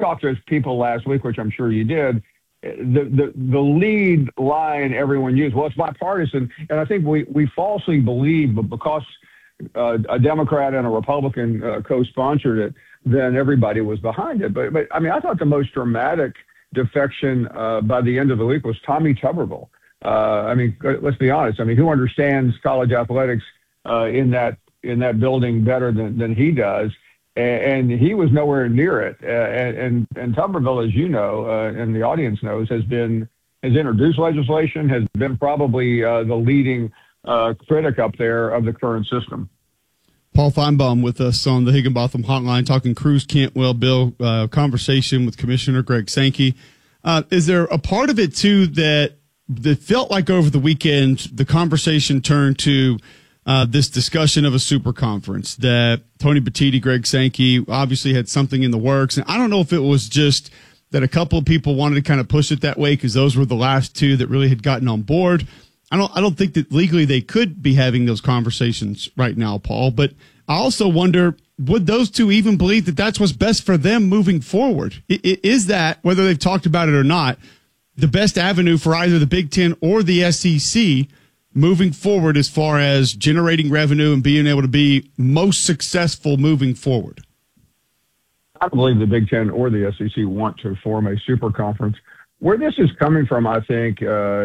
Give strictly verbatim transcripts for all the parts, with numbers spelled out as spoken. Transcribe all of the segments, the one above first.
talked to people last week, which I'm sure you did, the, the, the lead line everyone used, well, it's bipartisan. And I think we, we falsely believe, but because uh, a Democrat and a Republican uh, co-sponsored it, then everybody was behind it. But, but I mean, I thought the most dramatic defection uh, by the end of the week was Tommy Tuberville. Uh, I mean, let's be honest. I mean, who understands college athletics uh, in that in that building better than, than he does? And, and he was nowhere near it. Uh, and, and and Tuberville, as you know, uh, and the audience knows, has been has introduced legislation, has been probably uh, the leading uh, critic up there of the current system. Paul Feinbaum with us on the Higginbotham Hotline, talking Cruz Cantwell bill, uh, conversation with Commissioner Greg Sankey. Uh, is there a part of it, too, that, that felt like over the weekend the conversation turned to uh, this discussion of a super conference, that Tony Petitti, Greg Sankey obviously had something in the works? And I don't know if it was just that a couple of people wanted to kind of push it that way because those were the last two that really had gotten on board. I don't I don't think that legally they could be having those conversations right now, Paul. But I also wonder, would those two even believe that that's what's best for them moving forward? Is that, whether they've talked about it or not, the best avenue for either the Big Ten or the S E C moving forward as far as generating revenue and being able to be most successful moving forward? I don't believe the Big Ten or the S E C want to form a super conference. Where this is coming from, I think, uh,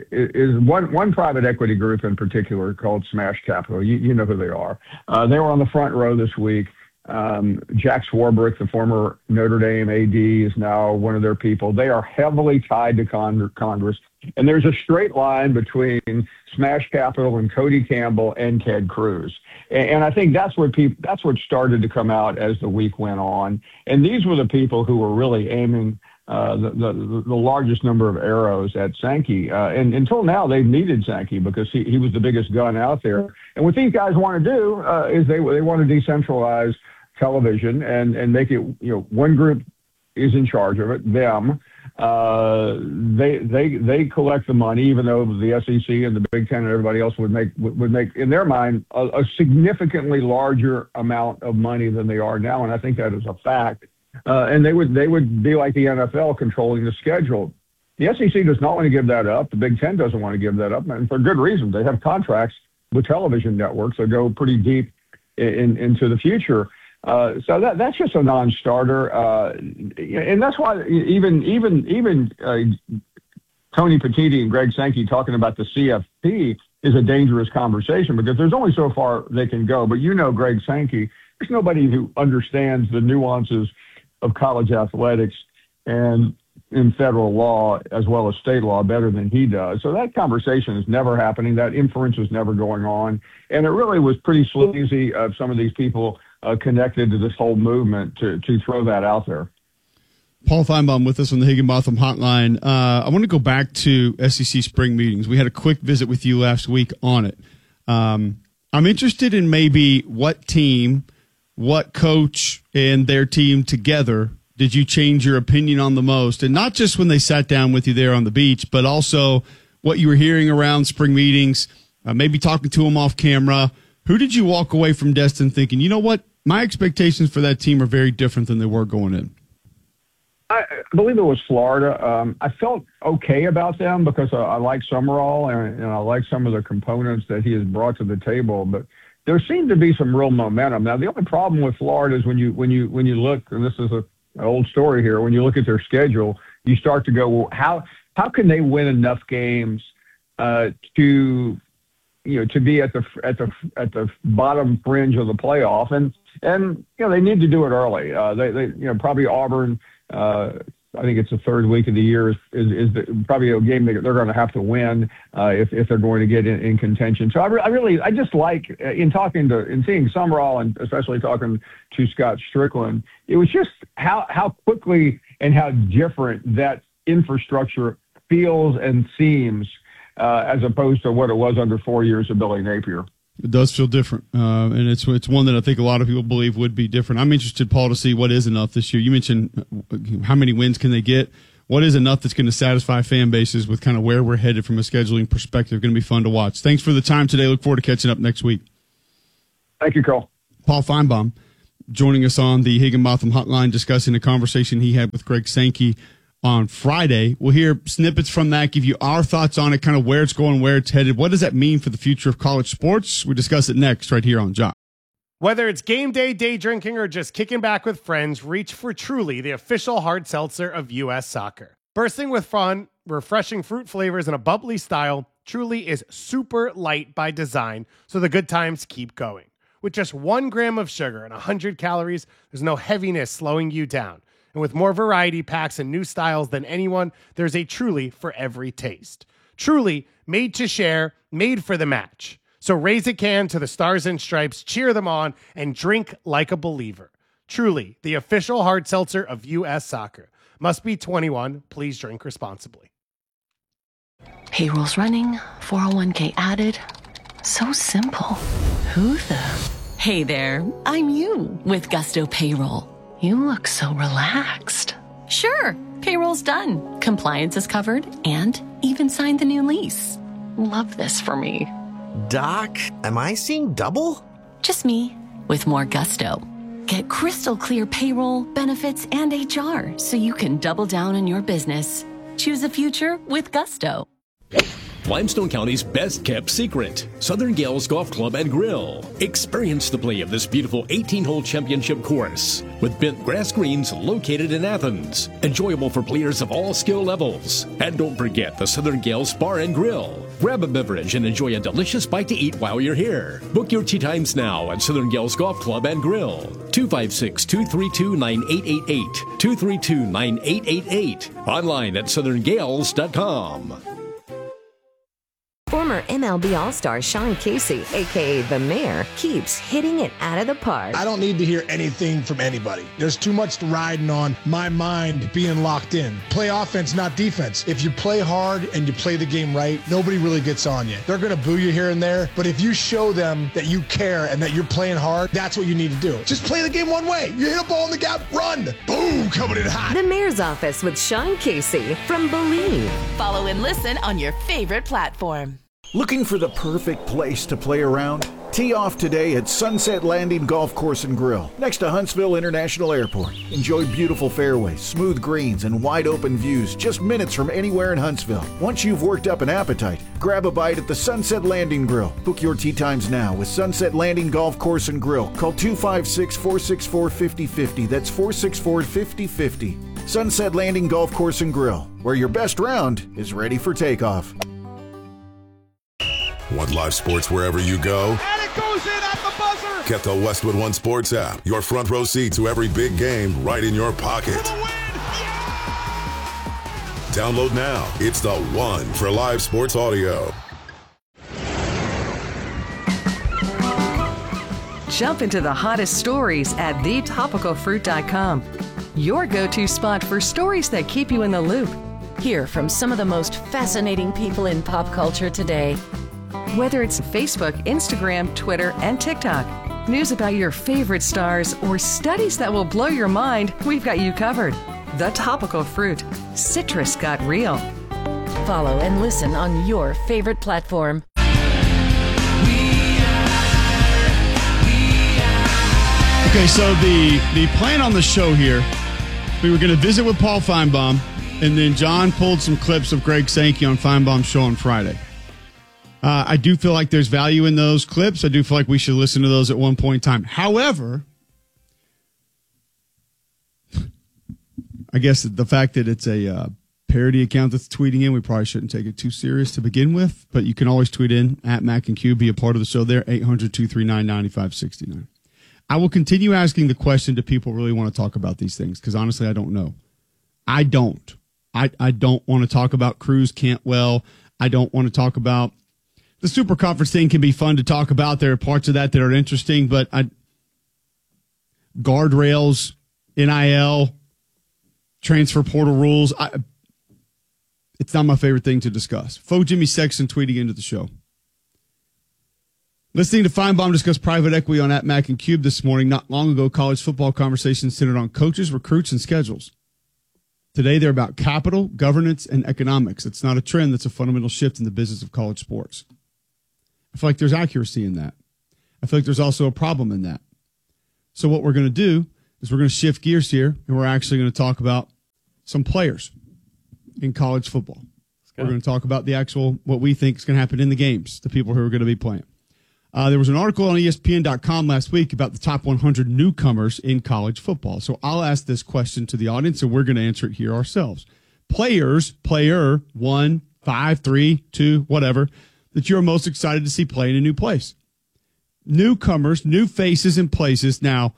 is one one private equity group in particular called Smash Capital. You, you know who they are. Uh, they were on the front row this week. Um, Jack Swarbrick, the former Notre Dame A D, is now one of their people. They are heavily tied to con- Congress. And there's a straight line between Smash Capital and Cody Campbell and Ted Cruz. And, and I think that's what people, that's what started to come out as the week went on. And these were the people who were really aiming Uh, the, the the largest number of arrows at Sankey. Uh, and until now, they've needed Sankey because he, he was the biggest gun out there. And what these guys want to do uh, is they they want to decentralize television and, and make it, you know, one group is in charge of it, them. Uh, they they they collect the money, even though the S E C and the Big Ten and everybody else would make, would make in their mind, a, a significantly larger amount of money than they are now. And I think that is a fact. Uh, and they would they would be like the N F L controlling the schedule. The S E C does not want to give that up. The Big Ten doesn't want to give that up, and for good reason. They have contracts with television networks that go pretty deep in, in, into the future. Uh, so that that's just a non-starter, uh, and that's why even even even uh, Tony Petitti and Greg Sankey talking about the C F P is a dangerous conversation because there's only so far they can go. But you know, Greg Sankey, there's nobody who understands the nuances of college athletics and in federal law as well as state law better than he does. So that conversation is never happening. That inference is never going on. And it really was pretty sleazy of some of these people uh, connected to this whole movement to, to throw that out there. Paul Feinbaum with us on the Higginbotham Hotline. Uh, I want to go back to S E C spring meetings. We had a quick visit with you last week on it. Um, I'm interested in maybe what team, what coach and their team together did you change your opinion on the most? And not just when they sat down with you there on the beach, but also what you were hearing around spring meetings, uh, maybe talking to them off camera. Who did you walk away from Destin thinking, you know what, my expectations for that team are very different than they were going in? I believe it was Florida. Um, I felt okay about them because I, I like Summerall and, and I like some of the components that he has brought to the table. But there seemed to be some real momentum. Now, the only problem with Florida is when you when you when you look, and this is a, an old story here, when you look at their schedule, you start to go, well, how how can they win enough games uh, to you know to be at the at the at the bottom fringe of the playoff? And and you know they need to do it early. Uh, they they you know probably Auburn. Uh, I think it's the third week of the year is, is, is the, probably a game that they're going to have to win uh, if, if they're going to get in, in contention. So I, re- I really, I just like in talking to, in seeing Summerall and especially talking to Scott Strickland, it was just how, how quickly and how different that infrastructure feels and seems uh, as opposed to what it was under four years of Billy Napier. It does feel different, uh, and it's it's one that I think a lot of people believe would be different. I'm interested, Paul, to see what is enough this year. You mentioned how many wins can they get. What is enough that's going to satisfy fan bases with kind of where we're headed from a scheduling perspective? Going to be fun to watch. Thanks for the time today. Look forward to catching up next week. Thank you, Carl. Paul Feinbaum, joining us on the Higginbotham Hotline, discussing the conversation he had with Greg Sankey on Friday. We'll hear snippets from that, give you our thoughts on it, kind of where it's going, where it's headed. What does that mean for the future of college sports? We discuss it next right here on Jock. Whether it's game day, day drinking, or just kicking back with friends, reach for Truly, the official hard seltzer of U S Soccer. Bursting with fun, refreshing fruit flavors, and a bubbly style, Truly is super light by design, so the good times keep going. With just one gram of sugar and one hundred calories, there's no heaviness slowing you down. And with more variety packs and new styles than anyone, there's a Truly for every taste. Truly, made to share, made for the match. So raise a can to the Stars and Stripes, cheer them on, and drink like a believer. Truly, the official hard seltzer of U S Soccer. Must be twenty-one. Please drink responsibly. Payroll's running, four oh one k added. So simple. Who the? Hey there, I'm you with Gusto Payroll. You look so relaxed. Sure, payroll's done. Compliance is covered and even signed the new lease. Love this for me. Doc, am I seeing double? Just me with more gusto. Get crystal clear payroll, benefits, and H R so you can double down on your business. Choose a future with Gusto. Limestone County's best-kept secret, Southern Gales Golf Club and Grill. Experience the play of this beautiful eighteen-hole championship course with bent grass greens located in Athens. Enjoyable for players of all skill levels. And don't forget the Southern Gales Bar and Grill. Grab a beverage and enjoy a delicious bite to eat while you're here. Book your tee times now at Southern Gales Golf Club and Grill. two five six, two three two, nine eight eight eight. two three two, nine eight eight eight. Online at southern gales dot com. Former M L B All-Star Sean Casey, a k a. The Mayor, keeps hitting it out of the park. I don't need to hear anything from anybody. There's too much riding on my mind being locked in. Play offense, not defense. If you play hard and you play the game right, nobody really gets on you. They're going to boo you here and there, but if you show them that you care and that you're playing hard, that's what you need to do. Just play the game one way. You hit a ball in the gap, run. Boom, coming in hot. The Mayor's Office with Sean Casey from Believe. Follow and listen on your favorite platform. Looking for the perfect place to play around? Tee off today at Sunset Landing Golf Course and Grill, next to Huntsville International Airport. Enjoy beautiful fairways, smooth greens, and wide open views just minutes from anywhere in Huntsville. Once you've worked up an appetite, grab a bite at the Sunset Landing Grill. Book your tee times now with Sunset Landing Golf Course and Grill. Call two five six, four six four, five oh five oh. That's four six four, five oh five oh. Sunset Landing Golf Course and Grill, where your best round is ready for takeoff. Want live sports wherever you go? And it goes in at the buzzer! Get the Westwood One Sports app. Your front row seat to every big game right in your pocket. For the win! Yeah! Download now. It's the one for live sports audio. Jump into the hottest stories at the topical fruit dot com. Your go-to spot for stories that keep you in the loop. Hear from some of the most fascinating people in pop culture today. Whether it's Facebook, Instagram, Twitter, and TikTok, news about your favorite stars, or studies that will blow your mind, we've got you covered. The Topical Fruit. Citrus got real. Follow and listen on your favorite platform. Okay, so the, the plan on the show here, we were going to visit with Paul Feinbaum, and then John pulled some clips of Greg Sankey on Feinbaum's show on Friday. Uh, I do feel like there's value in those clips. I do feel like we should listen to those at one point in time. However, I guess the fact that it's a uh, parody account that's tweeting in, we probably shouldn't take it too serious to begin with. But you can always tweet in at Mac and Q, be a part of the show there, eight hundred, two three nine, nine five six nine. I will continue asking the question, do people really want to talk about these things? Because honestly, I don't know. I don't. I, I don't want to talk about Cruz Cantwell. I don't want to talk about the super conference thing. Can be fun to talk about. There are parts of that that are interesting, but I, guardrails, N I L, transfer portal rules, I, it's not my favorite thing to discuss. Faux Jimmy Sexton tweeting into the show. Listening to Feinbaum discuss private equity on at Mac and Cube this morning. Not long ago, college football conversations centered on coaches, recruits, and schedules. Today, they're about capital, governance, and economics. It's not a trend. That's a fundamental shift in the business of college sports. I feel like there's accuracy in that. I feel like there's also a problem in that. So what we're going to do is we're going to shift gears here, and we're actually going to talk about some players in college football. We're going to talk about the actual, what we think is going to happen in the games, the people who are going to be playing. Uh, there was an article on E S P N dot com last week about the top one hundred newcomers in college football. So I'll ask this question to the audience, and we're going to answer it here ourselves. Players, player, one, five, three, two, whatever, that you're most excited to see play in a new place. Newcomers, new faces and places. Now,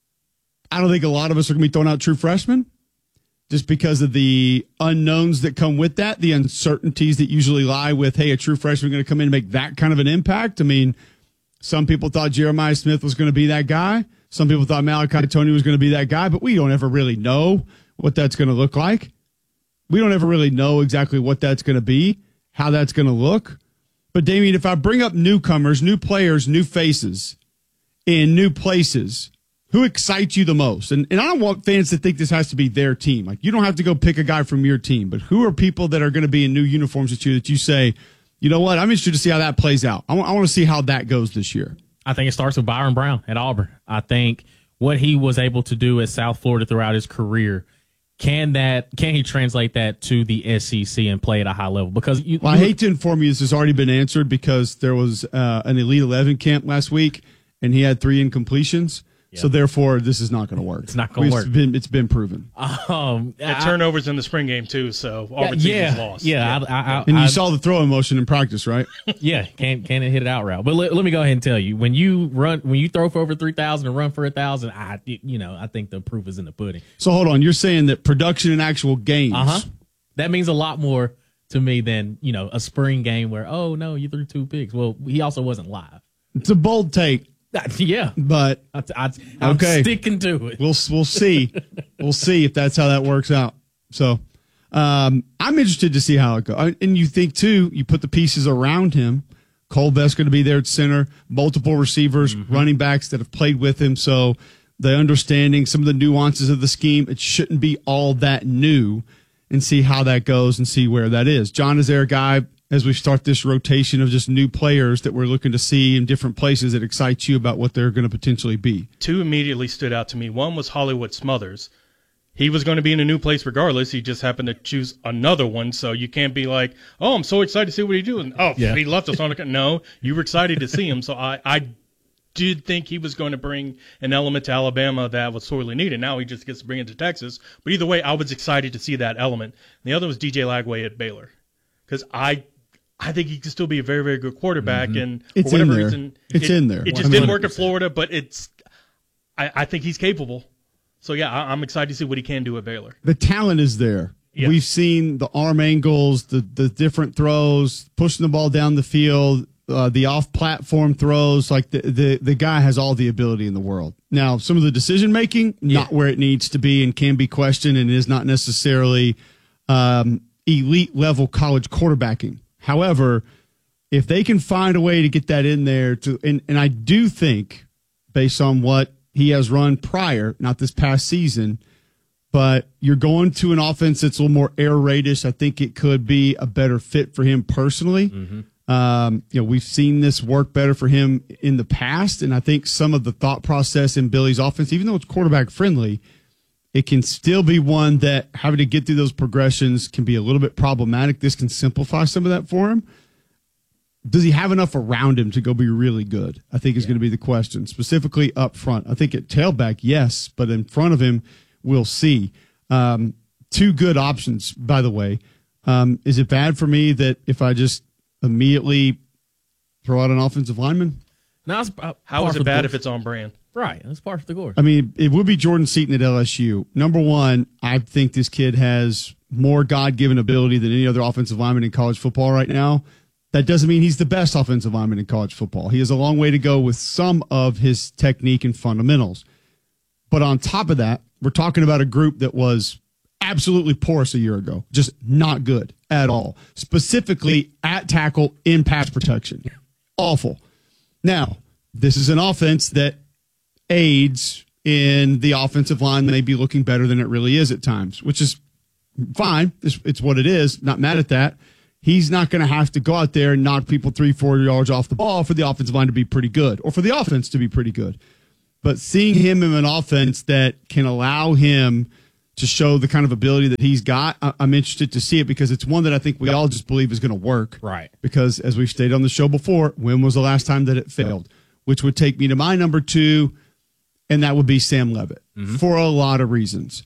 I don't think a lot of us are going to be throwing out true freshmen just because of the unknowns that come with that, the uncertainties that usually lie with, hey, a true freshman going to come in and make that kind of an impact. I mean, some people thought Jeremiah Smith was going to be that guy. Some people thought Malachi Tony was going to be that guy, but we don't ever really know what that's going to look like. We don't ever really know exactly what that's going to be, how that's going to look. But, Damien, if I bring up newcomers, new players, new faces in new places, who excites you the most? And, and I don't want fans to think this has to be their team. Like, you don't have to go pick a guy from your team, but who are people that are going to be in new uniforms with you that you say, you know what, I'm interested to see how that plays out. I want, I want to see how that goes this year. I think it starts with Byron Brown at Auburn. I think what he was able to do at South Florida throughout his career, can that can he translate that to the S E C and play at a high level? Because you, well, I hate to inform you this has already been answered because there was uh, an Elite eleven camp last week, and he had three incompletions. Yep. So, therefore, this is not going to work. It's not going to work. Been, it's been proven. Um, the turnovers in the spring game, too, so Auburn's yeah, season's lost. Yeah, yeah. I, I, I, and you I, saw the throwing motion in practice, right? Yeah, can't can't hit it out route. But let, let me go ahead and tell you, when you run, when you throw for over three thousand and run for a thousand, I you know I think the proof is in the pudding. So hold on, you're saying that production in actual games, uh huh, that means a lot more to me than you know a spring game where oh no you threw two picks. Well, he also wasn't live. It's a bold take. Yeah, but I, I, I'm okay. sticking to it. We'll we'll see, we'll see if that's how that works out. So, um, I'm interested to see how it goes. And you think too, you put the pieces around him. Cole Best going to be there at center, multiple receivers, mm-hmm. running backs that have played with him. So the understanding, some of the nuances of the scheme, it shouldn't be all that new. And see how that goes and see where that is. John, is there a guy, as we start this rotation of just new players that we're looking to see in different places that excites you about what they're going to potentially be? Two immediately stood out to me. One was Hollywood Smothers. He was going to be in a new place regardless. He just happened to choose another one. So you can't be like, oh, I'm so excited to see what he's doing. Oh, yeah. He left us on a – no, you were excited to see him. So I, I did think he was going to bring an element to Alabama that was sorely needed. Now he just gets to bring it to Texas. But either way, I was excited to see that element. And the other was D J Lagway at Baylor because I – I think he can still be a very, very good quarterback, mm-hmm. and it's for whatever in there. reason, it's it, in there. It just one hundred percent didn't work at Florida, but it's. I, I think he's capable. So yeah, I, I'm excited to see what he can do at Baylor. The talent is there. Yes. We've seen the arm angles, the the different throws, pushing the ball down the field, uh, the off-platform throws. Like the, the the guy has all the ability in the world. Now, some of the decision making yeah. not where it needs to be and can be questioned, and is not necessarily um, elite level college quarterbacking. However, if they can find a way to get that in there, to and, and I do think, based on what he has run prior, not this past season, but you're going to an offense that's a little more air raidish. I think it could be a better fit for him personally. Mm-hmm. Um, you know, we've seen this work better for him in the past, and I think some of the thought process in Billy's offense, even though it's quarterback friendly, it can still be one that having to get through those progressions can be a little bit problematic. This can simplify some of that for him. Does he have enough around him to go be really good? I think is yeah. going to be the question, specifically up front. I think at tailback, yes, but in front of him, we'll see. Um, two good options, by the way. Um, is it bad for me that if I just immediately throw out an offensive lineman? No, it's, uh, How is it bad if it's on brand? Right, that's part of the course. I mean, it would be Jordan Seaton at L S U. Number one, I think this kid has more God-given ability than any other offensive lineman in college football right now. That doesn't mean he's the best offensive lineman in college football. He has a long way to go with some of his technique and fundamentals. But on top of that, we're talking about a group that was absolutely porous a year ago, just not good at all, specifically at tackle in pass protection. Awful. Now, this is an offense that aids in the offensive line may be looking better than it really is at times, which is fine. It's, it's what it is. Not mad at that. He's not going to have to go out there and knock people three, four yards off the ball for the offensive line to be pretty good or for the offense to be pretty good. but seeing him in an offense that can allow him to show the kind of ability that he's got, I- I'm interested to see it because it's one that I think we all just believe is going to work. Right. Because as we've stated on the show before, when was the last time that it failed? Which would take me to my number two, and that would be Sam Levitt mm-hmm. for a lot of reasons.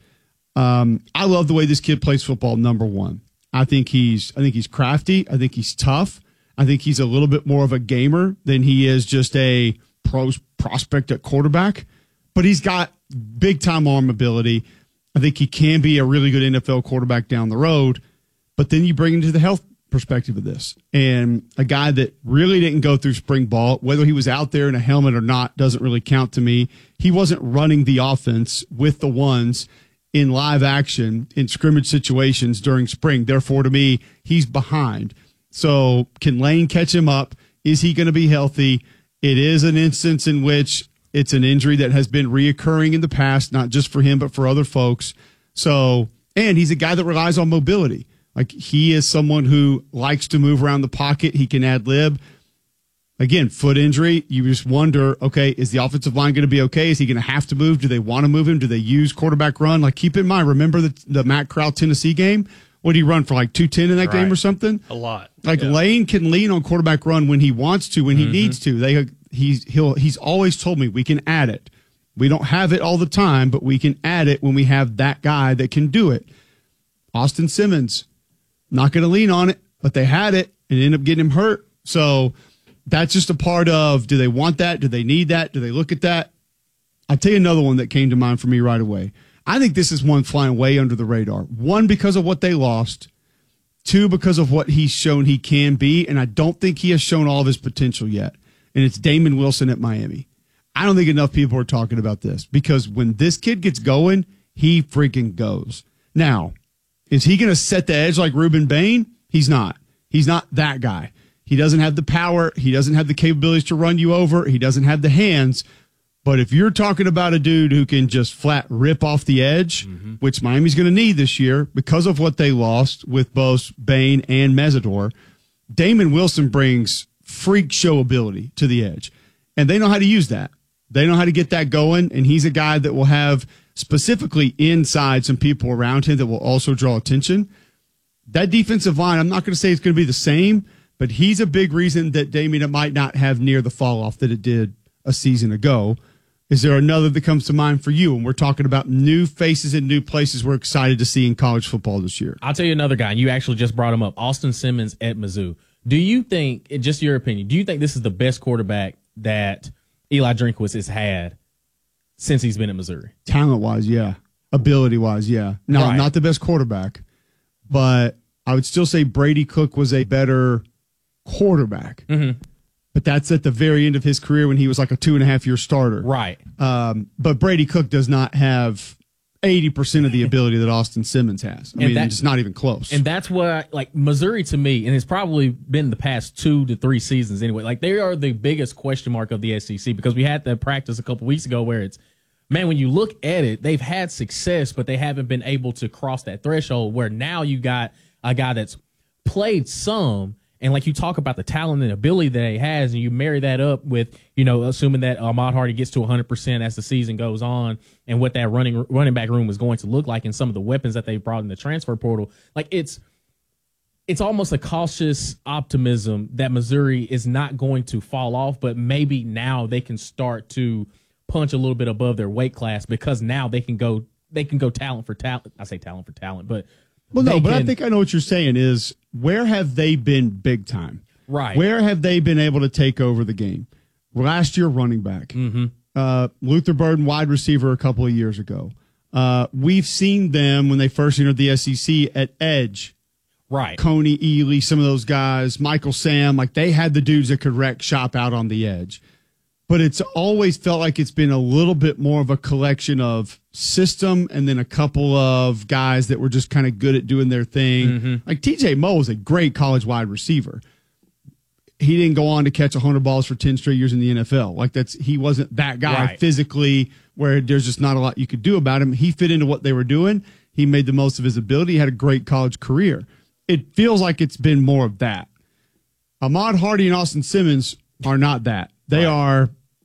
Um, I love the way this kid plays football, number one. I think he's I think he's crafty. I think he's tough. I think he's a little bit more of a gamer than he is just a pro prospect at quarterback. But he's got big-time arm ability. I think he can be a really good N F L quarterback down the road. But then you bring into the health perspective of this. And a guy that really didn't go through spring ball, whether he was out there in a helmet or not, doesn't really count to me. He wasn't running the offense with the ones in live action in scrimmage situations during spring. Therefore, to me, he's behind. So can Lane catch him up? Is he going to be healthy? It is an instance in which it's an injury that has been reoccurring in the past, not just for him, but for other folks. So, and he's a guy that relies on mobility. Like, he is someone who likes to move around the pocket. He can ad lib. Again, foot injury, you just wonder, okay, is the offensive line going to be okay? Is he going to have to move? Do they want to move him? Do they use quarterback run? Like, keep in mind, remember the, the Matt Corral Tennessee game? What did he run for, like two ten in that right. game or something? A lot. Like, yeah. Lane can lean on quarterback run when he wants to, when he mm-hmm. needs to. They he's he'll he's always told me we can add it. We don't have it all the time, but we can add it when we have that guy that can do it. Austin Simmons, not going to lean on it, but they had it and ended up getting him hurt. So that's just a part of, do they want that? Do they need that? Do they look at that? I'll tell you another one that came to mind for me right away. I think this is one flying way under the radar. One, because of what they lost. Two, because of what he's shown he can be. And I don't think he has shown all of his potential yet. And it's Damon Wilson at Miami. I don't think enough people are talking about this because when this kid gets going, he freaking goes. Now, is he going to set the edge like Ruben Bain? He's not. He's not that guy. He doesn't have the power. He doesn't have the capabilities to run you over. He doesn't have the hands. But if you're talking about a dude who can just flat rip off the edge, mm-hmm. which Miami's going to need this year because of what they lost with both Bain and Mesidor, Damon Wilson brings freak show ability to the edge. And they know how to use that. They know how to get that going. And he's a guy that will have specifically inside some people around him that will also draw attention. That defensive line, I'm not going to say it's going to be the same, but he's a big reason that Damien might not have near the fall off that it did a season ago. Is there another that comes to mind for you? And we're talking about new faces and new places we're excited to see in college football this year. I'll tell you another guy, and you actually just brought him up, Austin Simmons at Mizzou. Do you think, just your opinion, do you think this is the best quarterback that Eli Drinkwitz has had since he's been at Missouri? Talent-wise, yeah. Ability-wise, yeah. No, right. Not the best quarterback, but I would still say Brady Cook was a better quarterback. Mm-hmm. But that's at the very end of his career when he was like a two and a half year starter. Right. Um, but Brady Cook does not have eighty percent of the ability that Austin Simmons has. I and mean, that, it's not even close. And that's what, like, Missouri to me, and it's probably been the past two to three seasons anyway, like, they are the biggest question mark of the S E C because we had that practice a couple weeks ago where it's, man, when you look at it, they've had success, but they haven't been able to cross that threshold where now you got a guy that's played some. And like you talk about the talent and ability that he has, and you marry that up with, you know, assuming that Ahmad Hardy gets to one hundred percent as the season goes on and what that running running back room is going to look like and some of the weapons that they brought in the transfer portal, like it's it's almost a cautious optimism that Missouri is not going to fall off, but maybe now they can start to punch a little bit above their weight class because now they can go they can go talent for talent. I say talent for talent, but Well, no, they but can, I think I know what you're saying is where have they been big time? Right. Where have they been able to take over the game? Last year, running back. Mm-hmm. Uh, Luther Burden, wide receiver a couple of years ago. Uh, we've seen them when they first entered the S E C at edge. Right. Coney, Ely, some of those guys, Michael Sam, like they had the dudes that could wreck shop out on the edge. But it's always felt like it's been a little bit more of a collection of system and then a couple of guys that were just kind of good at doing their thing. Mm-hmm. Like T J Moe was a great college wide receiver. He didn't go on to catch one hundred balls for ten straight years in the N F L. Like that's he wasn't that guy right. physically where there's just not a lot you could do about him. He fit into what they were doing. He made the most of his ability. He had a great college career. It feels like it's been more of that. Ahmad Hardy and Austin Simmons are not that. They right. are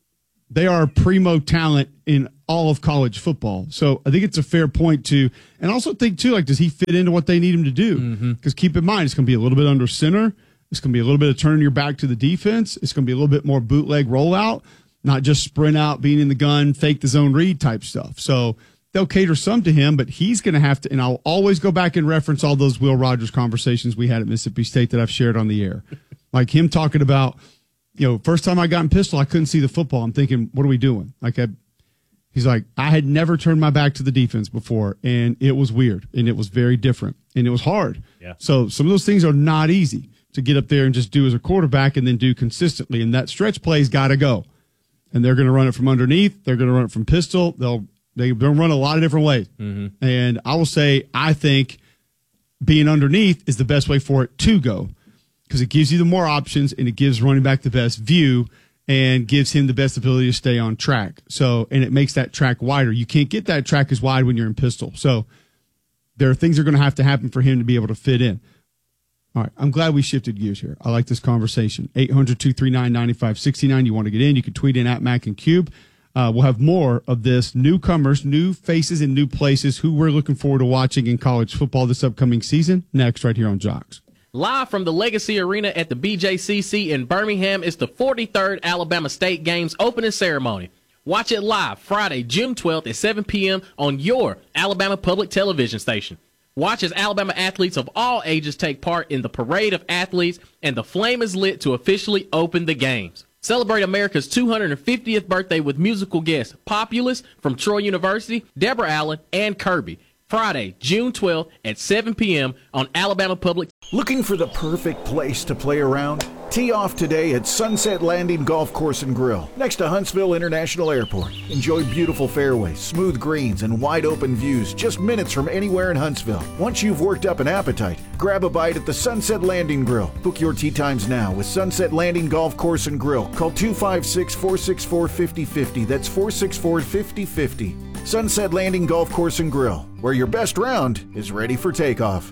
they are primo talent in all of college football. So I think it's a fair point to, and also think too, like, does he fit into what they need him to do? Because mm-hmm. keep in mind, it's going to be a little bit under center. It's going to be a little bit of turning your back to the defense. It's going to be a little bit more bootleg rollout, not just sprint out, being in the gun, fake the zone read type stuff. So they'll cater some to him, but he's going to have to, and I'll always go back and reference all those Will Rogers conversations we had at Mississippi State that I've shared on the air. Like him talking about, you know, first time I got in pistol, I couldn't see the football. I'm thinking, what are we doing? Like, I, he's like, I had never turned my back to the defense before, and it was weird, and it was very different, and it was hard. Yeah. So some of those things are not easy to get up there and just do as a quarterback and then do consistently, and that stretch play's got to go. And they're going to run it from underneath. They're going to run it from pistol. They'll they, they'll run a lot of different ways. Mm-hmm. And I will say, I think being underneath is the best way for it to go, because it gives you the more options and it gives running back the best view and gives him the best ability to stay on track. So, and it makes that track wider. You can't get that track as wide when you're in pistol. So there are things that are going to have to happen for him to be able to fit in. All right, I'm glad we shifted gears here. I like this conversation. eight hundred, two three nine, nine five six nine. You want to get in, you can tweet in at Mac and Cube. Uh, we'll have more of this, newcomers, new faces in new places, who we're looking forward to watching in college football this upcoming season, next right here on Jocks. Live from the Legacy Arena at the B J C C in Birmingham is the forty-third Alabama State Games opening ceremony. Watch it live Friday, June twelfth at seven p.m. on your Alabama Public Television station. Watch as Alabama athletes of all ages take part in the parade of athletes, and the flame is lit to officially open the games. Celebrate America's two hundred fiftieth birthday with musical guests Populous from Troy University, Deborah Allen, and Kirby. Friday, June twelfth at seven p.m. on Alabama Public. Looking for the perfect place to play around? Tee off today at Sunset Landing Golf Course and Grill, next to Huntsville International Airport. Enjoy beautiful fairways, smooth greens, and wide open views just minutes from anywhere in Huntsville. Once you've worked up an appetite, grab a bite at the Sunset Landing Grill. Book your tee times now with Sunset Landing Golf Course and Grill. Call two five six, four six four, five zero five zero. That's four six four, five zero five zero. Sunset Landing Golf Course and Grill, where your best round is ready for takeoff.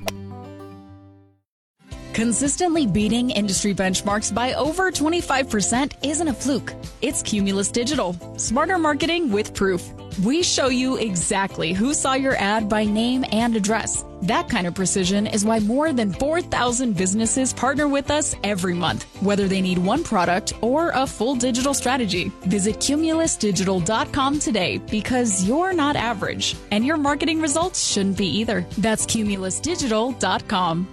Consistently beating industry benchmarks by over twenty-five percent isn't a fluke. It's Cumulus Digital. Smarter marketing with proof. We show you exactly who saw your ad by name and address. That kind of precision is why more than four thousand businesses partner with us every month, whether they need one product or a full digital strategy. Visit cumulus digital dot com today, because you're not average, and your marketing results shouldn't be either. That's cumulus digital dot com.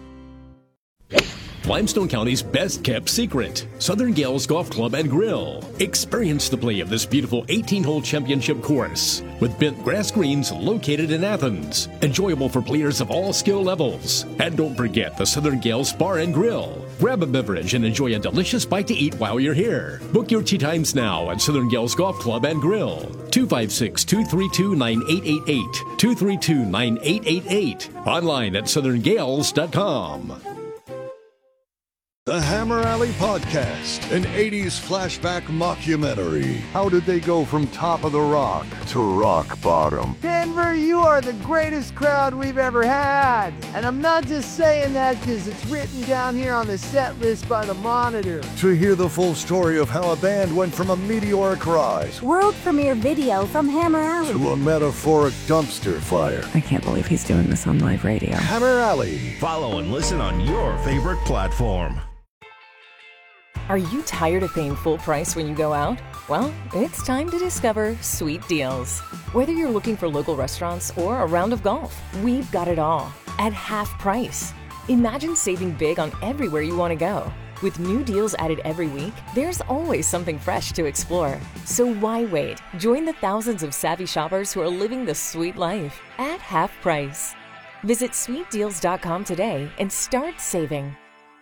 Limestone County's best-kept secret, Southern Gales Golf Club and Grill. Experience the play of this beautiful eighteen-hole championship course with bent grass greens located in Athens. Enjoyable for players of all skill levels. And don't forget the Southern Gales Bar and Grill. Grab a beverage and enjoy a delicious bite to eat while you're here. Book your tee times now at Southern Gales Golf Club and Grill. two five six, two three two, nine eight eight eight. two three two, nine eight eight eight. Online at southern gales dot com. The Hammer Alley Podcast, an eighties flashback mockumentary. How did they go from top of the rock to rock bottom? Denver, you are the greatest crowd we've ever had. And I'm not just saying that because it's written down here on the set list by the Monitor. To hear the full story of how a band went from a meteoric rise, world premiere video from Hammer Alley, to a metaphoric dumpster fire. I can't believe he's doing this on live radio. Hammer Alley. Follow and listen on your favorite platform. Are you tired of paying full price when you go out? Well, it's time to discover Sweet Deals. Whether you're looking for local restaurants or a round of golf, we've got it all at half price. Imagine saving big on everywhere you want to go. With new deals added every week, there's always something fresh to explore. So why wait? Join the thousands of savvy shoppers who are living the sweet life at half price. Visit sweet deals dot com today and start saving.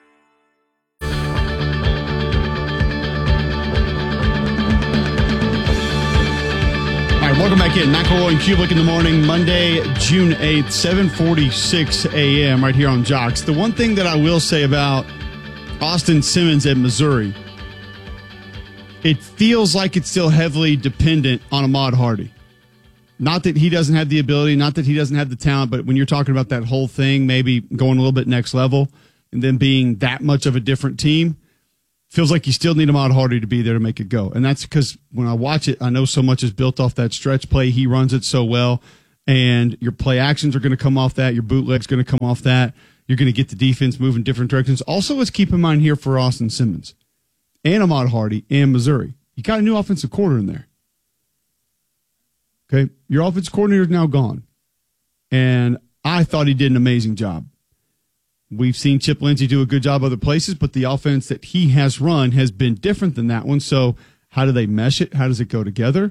All right, welcome back in. McElroy and Kublik in the morning, Monday, June eighth, seven forty-six a.m. right here on Jocks. The one thing that I will say about Austin Simmons at Missouri, it feels like it's still heavily dependent on Ahmad Hardy. Not that he doesn't have the ability, not that he doesn't have the talent, but when you're talking about that whole thing, maybe going a little bit next level and then being that much of a different team, feels like you still need Ahmad Hardy to be there to make it go. And that's because when I watch it, I know so much is built off that stretch play. He runs it so well. And your play actions are going to come off that. Your bootleg's going to come off that. You're going to get the defense moving different directions. Also, let's keep in mind here for Austin Simmons and Ahmad Hardy and Missouri, you got a new offensive coordinator in there. Okay? Your offensive coordinator is now gone. And I thought he did an amazing job. We've seen Chip Lindsey do a good job other places, but the offense that he has run has been different than that one. So how do they mesh it? How does it go together?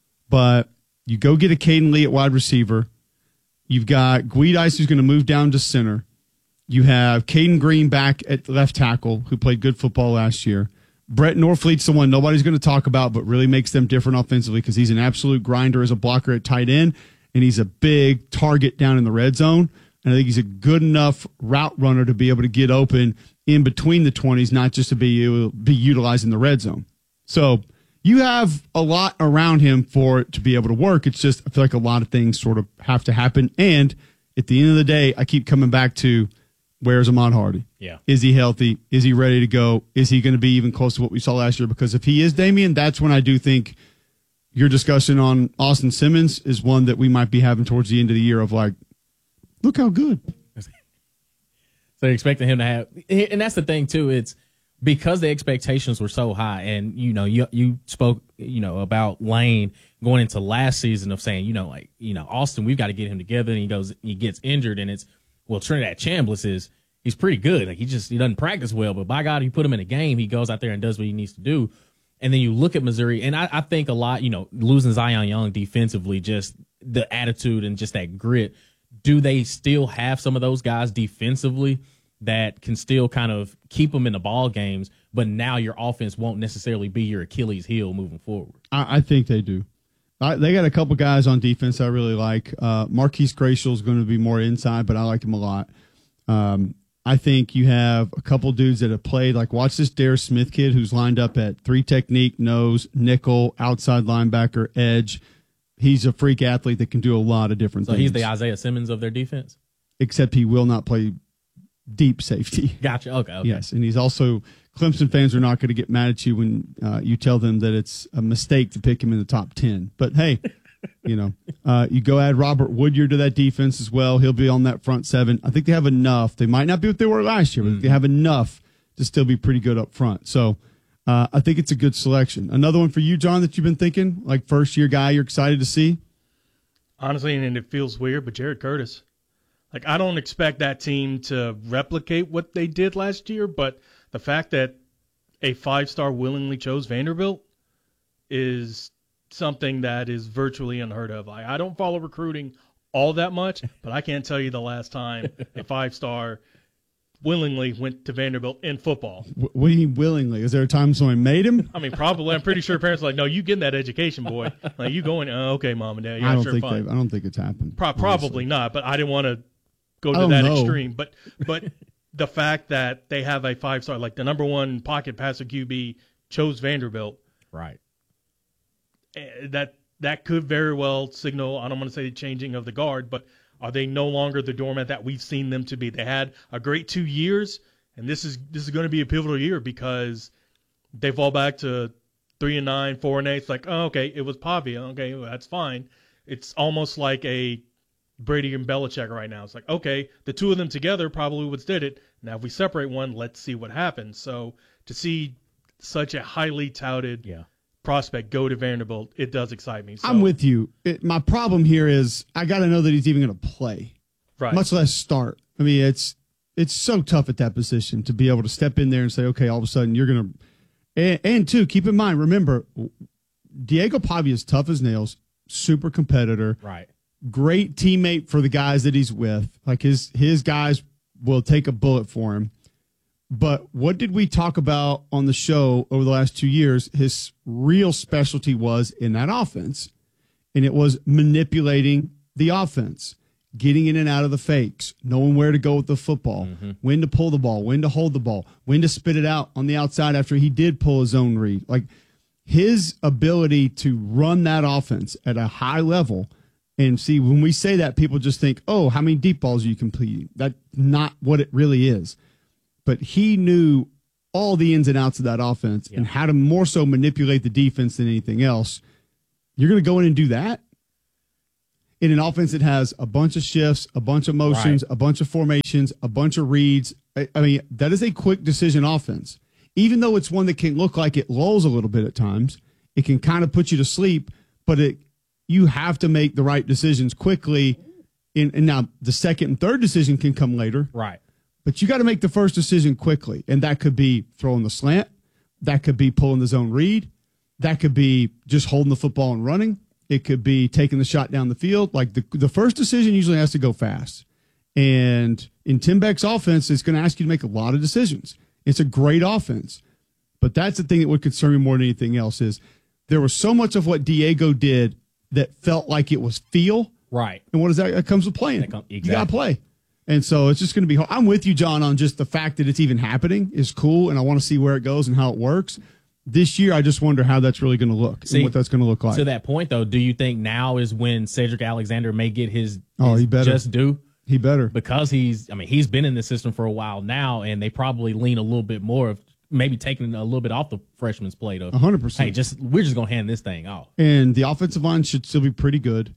But you go get a Caden Lee at wide receiver. You've got Guidice who's going to move down to center. You have Caden Green back at left tackle who played good football last year. Brett Norfleet's the one nobody's going to talk about, but really makes them different offensively because he's an absolute grinder as a blocker at tight end, and he's a big target down in the red zone. And I think he's a good enough route runner to be able to get open in between the twenties, not just to be, be utilized in the red zone. So you have a lot around him for it to be able to work. It's just I feel like a lot of things sort of have to happen. And at the end of the day, I keep coming back to where's Ahmad Hardy? Yeah. Is he healthy? Is he ready to go? Is he going to be even close to what we saw last year? Because if he is, Damian, that's when I do think your discussion on Austin Simmons is one that we might be having towards the end of the year of like, look how good. So you're expecting him to have, and that's the thing too. It's because the expectations were so high, and you know, you you spoke, you know, about Lane going into last season of saying, you know, like, you know, Austin, we've got to get him together, and he goes, he gets injured, and it's well, Trinidad Chambliss is he's pretty good. Like he just he doesn't practice well, but by God, you put him in a game, he goes out there and does what he needs to do. And then you look at Missouri, and I, I think a lot, you know, losing Zion Young defensively, just the attitude and just that grit. Do they still have some of those guys defensively that can still kind of keep them in the ball games, but now your offense won't necessarily be your Achilles heel moving forward? I, I think they do. I, they got a couple guys on defense I really like. Uh, Marquise Gratial is going to be more inside, but I like him a lot. Um, I think you have a couple dudes that have played. Like, watch this Darius Smith kid who's lined up at three technique, nose, nickel, outside linebacker, edge. He's a freak athlete that can do a lot of different so things. So he's the Isaiah Simmons of their defense? Except he will not play deep safety. Gotcha. Okay. okay. Yes, and he's also – Clemson fans are not going to get mad at you when uh, you tell them that it's a mistake to pick him in the top ten. But, hey, you know, uh, you go add Robert Woodyard to that defense as well. He'll be on that front seven. I think they have enough. They might not be what they were last year, but mm. they have enough to still be pretty good up front. So – Uh, I think it's a good selection. Another one for you, John, that you've been thinking, like first-year guy you're excited to see? Honestly, and it feels weird, but Jared Curtis. Like, I don't expect that team to replicate what they did last year, but the fact that a five-star willingly chose Vanderbilt is something that is virtually unheard of. Like, I don't follow recruiting all that much, but I can't tell you the last time a five-star willingly went to Vanderbilt in football. What do you mean willingly? Is there a time someone made him? I mean, probably. I'm pretty sure parents are like, no, you getting that education, boy. Like, you going, oh, okay, mom and dad. Yeah, I don't sure, think fine. I don't think it's happened. Pro- probably not, but I didn't want to go I to that know. extreme. But but the fact that they have a five-star, like the number one pocket passer Q B chose Vanderbilt. Right. That, that could very well signal, I don't want to say the changing of the guard, but are they no longer the doormat that we've seen them to be? They had a great two years. And this is this is going to be a pivotal year because they fall back to three and nine, four and eight. It's like, oh, okay, it was Pavia. Okay, well, that's fine. It's almost like a Brady and Belichick right now. It's like, okay, the two of them together probably would did it. Now, if we separate one, let's see what happens. So to see such a highly touted yeah. prospect go to Vanderbilt, it does excite me. So, I'm with you. It, my problem here is I got to know that he's even going to play, right? Much less start. I mean, it's. It's so tough at that position to be able to step in there and say, okay, all of a sudden you're going to and, – and, two, keep in mind, remember, Diego Pavia is tough as nails, super competitor. Right. Great teammate for the guys that he's with. Like his his guys will take a bullet for him. But what did we talk about on the show over the last two years? His real specialty was in that offense, and it was manipulating the offense. Getting in and out of the fakes, knowing where to go with the football, mm-hmm. when to pull the ball, when to hold the ball, when to spit it out on the outside after he did pull his own read. Like his ability to run that offense at a high level and see when we say that, people just think, oh, how many deep balls are you completing? That's not what it really is. But he knew all the ins and outs of that offense yeah. and how to more so manipulate the defense than anything else, you're going to go in and do that in an offense that has a bunch of shifts, a bunch of motions, right. a bunch of formations, a bunch of reads. I, I mean, that is a quick decision offense. Even though it's one that can look like it lulls a little bit at times, it can kind of put you to sleep, but it you have to make the right decisions quickly. In, and now the second and third decision can come later. Right. But you got to make the first decision quickly. And that could be throwing the slant. That could be pulling the zone read. That could be just holding the football and running. It could be taking the shot down the field. Like the, the first decision usually has to go fast. And in Tim Beck's offense, it's going to ask you to make a lot of decisions. It's a great offense. But that's the thing that would concern me more than anything else is there was so much of what Diego did that felt like it was feel. Right. And what is that? It comes with playing. Come, exactly. You got to play. And so it's just going to be hard. I'm with you, John, on just the fact that it's even happening is cool, and I want to see where it goes and how it works. This year, I just wonder how that's really going to look see, and what that's going to look like. To that point, though, do you think now is when Cedric Alexander may get his, his oh, he better. just due? He better. Because he's, I mean, he's been in the system for a while now, and they probably lean a little bit more of maybe taking a little bit off the freshman's plate of one hundred percent. Hey, just we're just going to hand this thing off. And the offensive line should still be pretty good.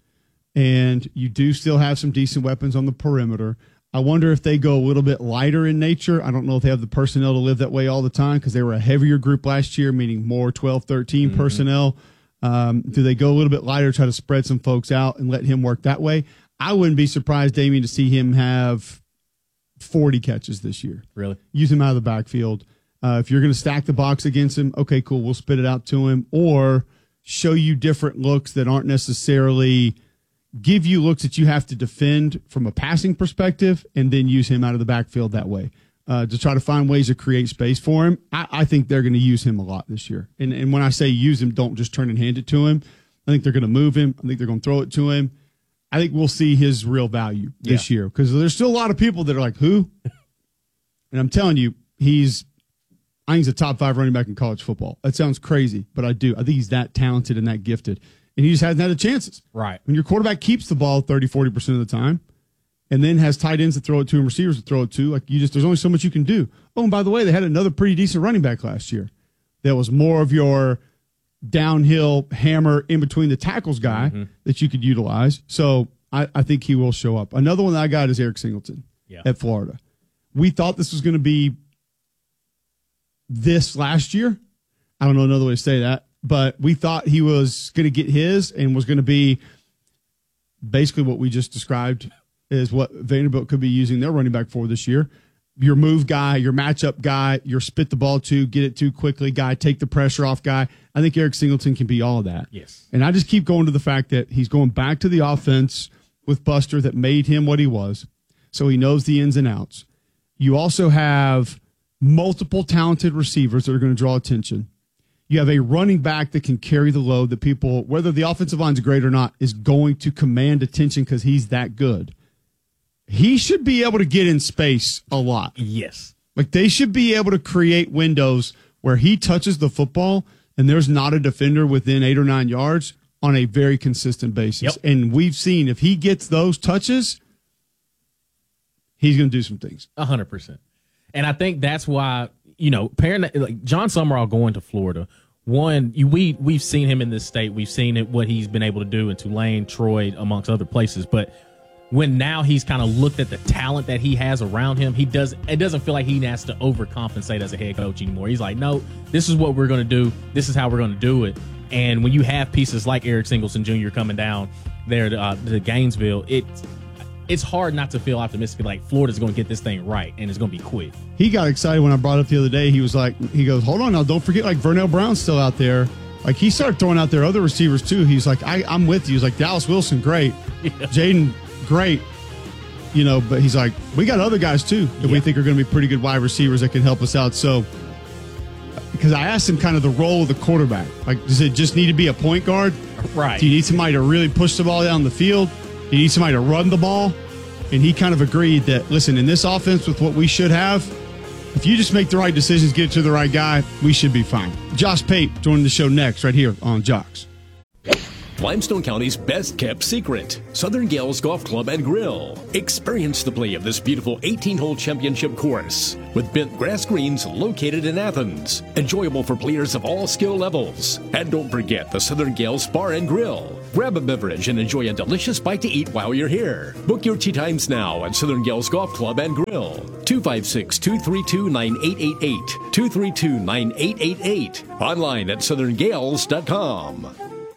And you do still have some decent weapons on the perimeter. I wonder if they go a little bit lighter in nature. I don't know if they have the personnel to live that way all the time because they were a heavier group last year, meaning more twelve, thirteen mm-hmm. personnel. Um, do they go a little bit lighter, try to spread some folks out and let him work that way? I wouldn't be surprised, Damien, to see him have forty catches this year. Really? Use him out of the backfield. Uh, if you're going to stack the box against him, okay, cool, we'll spit it out to him. Or show you different looks that aren't necessarily – give you looks that you have to defend from a passing perspective and then use him out of the backfield that way uh, to try to find ways to create space for him. I, I think they're going to use him a lot this year. And, and when I say use him, don't just turn and hand it to him. I think they're going to move him. I think they're going to throw it to him. I think we'll see his real value this yeah. year because there's still a lot of people that are like, who? And I'm telling you, he's I think he's a top five running back in college football. That sounds crazy, but I do. I think he's that talented and that gifted. And he just hasn't had the chances. Right. When your quarterback keeps the ball thirty, forty percent of the time and then has tight ends to throw it to and receivers to throw it to, like you just, there's only so much you can do. Oh, and by the way, they had another pretty decent running back last year. That was more of your downhill hammer in between the tackles guy mm-hmm. that you could utilize. So I, I think he will show up. Another one that I got is Eric Singleton yeah. at Florida. We thought this was going to be this last year. I don't know another way to say that. But we thought he was going to get his and was going to be basically what we just described is what Vanderbilt could be using their running back for this year. Your move guy, your matchup guy, your spit the ball to, get it to quickly guy, take the pressure off guy. I think Eric Singleton can be all of that. Yes. And I just keep going to the fact that he's going back to the offense with Buster that made him what he was. So he knows the ins and outs. You also have multiple talented receivers that are going to draw attention. You have a running back that can carry the load that people, whether the offensive line's great or not, is going to command attention because he's that good. He should be able to get in space a lot. Yes. Like they should be able to create windows where he touches the football and there's not a defender within eight or nine yards on a very consistent basis. Yep. And we've seen if he gets those touches, he's going to do some things. A hundred percent. And I think that's why, you know, pairing like John Summerall going to Florida. One, you, we we've seen him in this state. We've seen it what he's been able to do in Tulane, Troy, amongst other places. But when now he's kind of looked at the talent that he has around him, he does it doesn't feel like he has to overcompensate as a head coach anymore. He's like, no, this is what we're going to do. This is how we're going to do it. And when you have pieces like Eric Singleton Junior coming down there to, uh, to Gainesville, it's it's hard not to feel optimistic. Like Florida's going to get this thing right, and it's going to be quick. He got excited when I brought up the other day. He was like, he goes, hold on now, don't forget like Vernell Brown's still out there. Like he started throwing out there other receivers too. He's like, I, I'm with you. He's like Dallas Wilson, great. Yeah. Jaden, great. You know, but he's like, we got other guys too that yeah. we think are going to be pretty good wide receivers that can help us out. So, because I asked him kind of the role of the quarterback. Like, does it just need to be a point guard? Right. Do you need somebody to really push the ball down the field? You need somebody to run the ball. And he kind of agreed that, listen, in this offense with what we should have, if you just make the right decisions, get it to the right guy, we should be fine. Josh Pate joining the show next right here on Jocks. Limestone County's best-kept secret, Southern Gales Golf Club and Grill. Experience the play of this beautiful eighteen-hole championship course with bent grass greens located in Athens. Enjoyable for players of all skill levels. And don't forget the Southern Gales Bar and Grill. Grab a beverage and enjoy a delicious bite to eat while you're here. Book your tee times now at Southern Gales Golf Club and Grill. two five six, two three two, nine eight eight eight. two three two, nine eight eight eight. Online at southern gales dot com.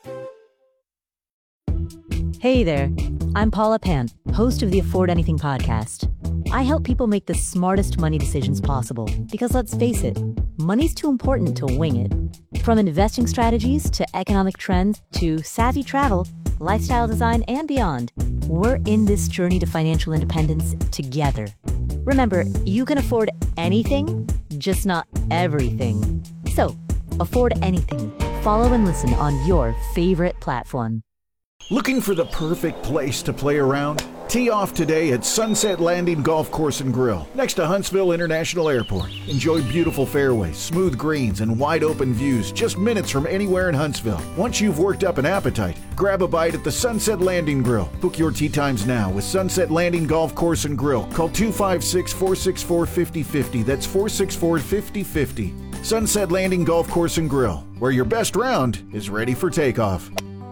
Hey there, I'm Paula Pant, host of the Afford Anything podcast. I help people make the smartest money decisions possible because, let's face it, money's too important to wing it. From investing strategies to economic trends to savvy travel, lifestyle design, and beyond, we're in this journey to financial independence together. Remember, you can afford anything, just not everything. So, afford anything. Follow and listen on your favorite platform. Looking for the perfect place to play around? Tee off today at Sunset Landing Golf Course and Grill, next to Huntsville International Airport. Enjoy beautiful fairways, smooth greens, and wide open views just minutes from anywhere in Huntsville. Once you've worked up an appetite, grab a bite at the Sunset Landing Grill. Book your tee times now with Sunset Landing Golf Course and Grill. Call two five six, four six four, five zero five zero. That's four six four, five zero five zero. Sunset Landing Golf Course and Grill, where your best round is ready for takeoff.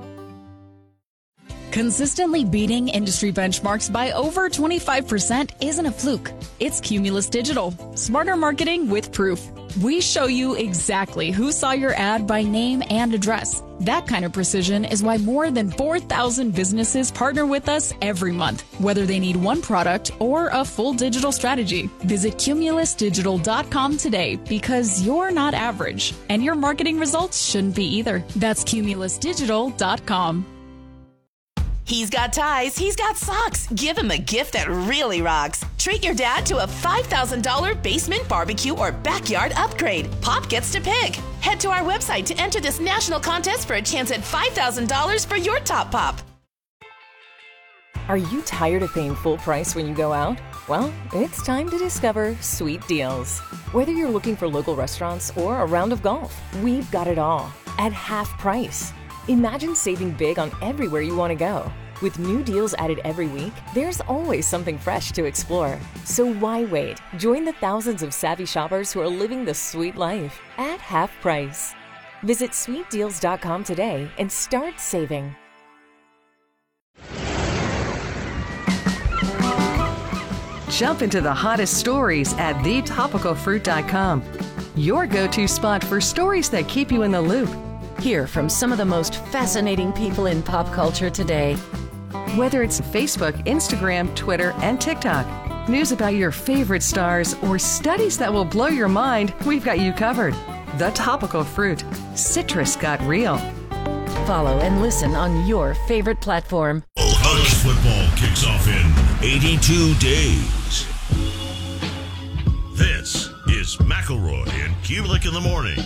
Consistently beating industry benchmarks by over twenty-five percent isn't a fluke. It's Cumulus Digital. Smarter marketing with proof. We show you exactly who saw your ad by name and address. That kind of precision is why more than four thousand businesses partner with us every month, whether they need one product or a full digital strategy. Visit cumulus digital dot com today because you're not average, and your marketing results shouldn't be either. That's cumulus digital dot com. He's got ties, he's got socks. Give him a gift that really rocks. Treat your dad to a five thousand dollars basement barbecue or backyard upgrade. Pop gets to pick. Head to our website to enter this national contest for a chance at five thousand dollars for your top pop. Are you tired of paying full price when you go out? Well, it's time to discover Sweet Deals. Whether you're looking for local restaurants or a round of golf, we've got it all at half price. Imagine saving big on everywhere you want to go. With new deals added every week, there's always something fresh to explore. So why wait? Join the thousands of savvy shoppers who are living the sweet life at half price. Visit sweet deals dot com today and start saving. Jump into the hottest stories at the topical fruit dot com. Your go-to spot for stories that keep you in the loop. Hear from some of the most fascinating people in pop culture today. Whether it's Facebook, Instagram, Twitter, and TikTok, news about your favorite stars, or studies that will blow your mind, we've got you covered. The Topical Fruit. Citrus got real. Follow and listen on your favorite platform. College football kicks off in eighty-two days. This is McElroy and Kubelik in the morning.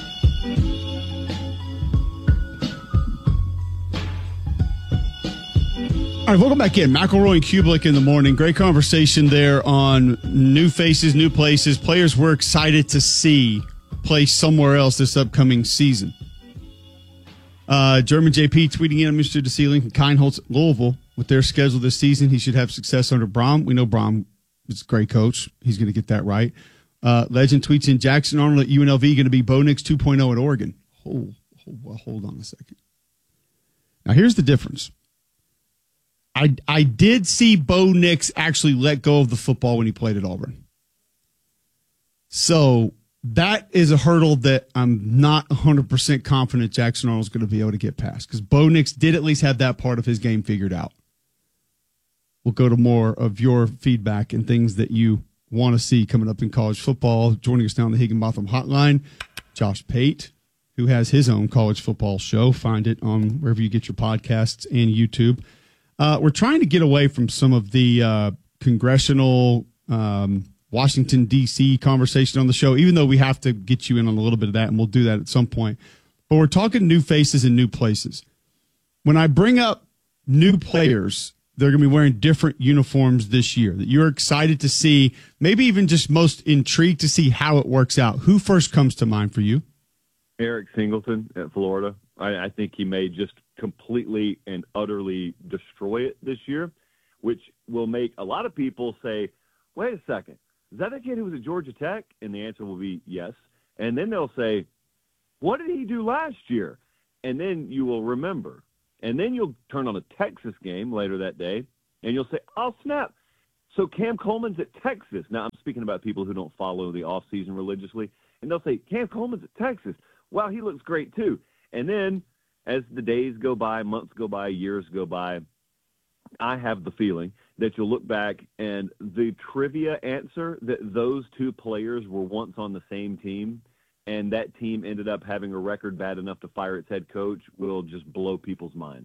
All right, welcome back in. McElroy and Kubelik in the morning. Great conversation there on new faces, new places, players we're excited to see play somewhere else this upcoming season. Uh, German J P tweeting in, I'm interested to see Lincoln Kienholz at Louisville with their schedule this season. He should have success under Brom. We know Brom is a great coach. He's going to get that right. Uh, Legend tweets in, Jackson Arnold at U N L V going to be Bo Nix two point oh at Oregon. Hold, hold, hold on a second. Now, here's the difference. I, I did see Bo Nix actually let go of the football when he played at Auburn. So that is a hurdle that I'm not one hundred percent confident Jackson Arnold's going to be able to get past, because Bo Nix did at least have that part of his game figured out. We'll go to more of your feedback and things that you want to see coming up in college football. Joining us now on the Higginbotham Hotline, Josh Pate, who has his own college football show. Find it on wherever you get your podcasts and YouTube. Uh, we're trying to get away from some of the uh, congressional um, Washington, D C conversation on the show, even though we have to get you in on a little bit of that, and we'll do that at some point. But we're talking new faces and new places. When I bring up new players, they're going to be wearing different uniforms this year that you're excited to see, maybe even just most intrigued to see how it works out. Who first comes to mind for you? Eric Singleton at Florida. I, I think he made just completely and utterly destroy it this year, which will make a lot of people say, wait a second, is that the kid who was at Georgia Tech? And the answer will be yes. And then they'll say, what did he do last year? And then you will remember. And then you'll turn on a Texas game later that day, and you'll say, oh, snap. So Cam Coleman's at Texas. Now, I'm speaking about people who don't follow the offseason religiously. And they'll say, Cam Coleman's at Texas. Wow, he looks great too. And then as the days go by, months go by, years go by, I have the feeling that you'll look back and the trivia answer that those two players were once on the same team and that team ended up having a record bad enough to fire its head coach will just blow people's minds.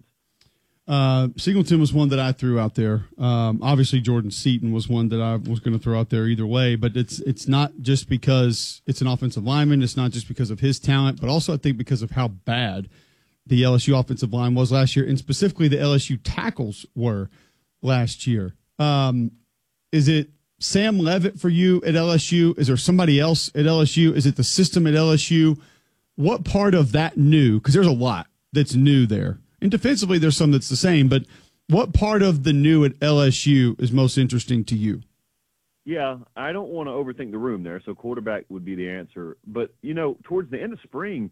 Uh, Singleton was one that I threw out there. Um, obviously, Jordan Seaton was one that I was going to throw out there either way, but it's it's not just because it's an offensive lineman. It's not just because of his talent, but also I think because of how bad the L S U offensive line was last year, and specifically the L S U tackles were last year. Um, is it Sam Leavitt for you at L S U? Is there somebody else at L S U? Is it the system at L S U? What part of that new, because there's a lot that's new there. And defensively, there's some that's the same, but what part of the new at L S U is most interesting to you? Yeah, I don't want to overthink the room there, so quarterback would be the answer. But, you know, towards the end of spring,